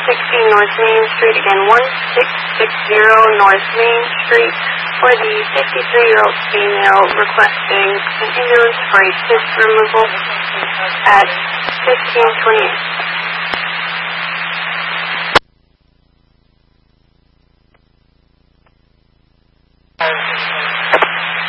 160 North Main Street. Again, 1660 North Main Street for the 53-year-old female requesting an ambulance for a cyst removal at 1528.